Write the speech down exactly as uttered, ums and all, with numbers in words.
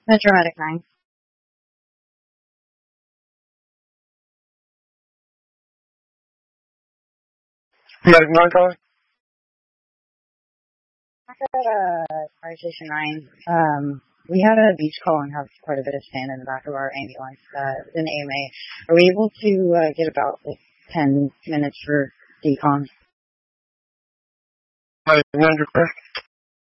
Metro Medic nine. Medic nine calling? Back at uh, Fire Station nine, um, we had a beach call and have quite a bit of sand in the back of our ambulance, uh, in A M A. Are we able to uh, get about like ten minutes for decon? Medic nine request?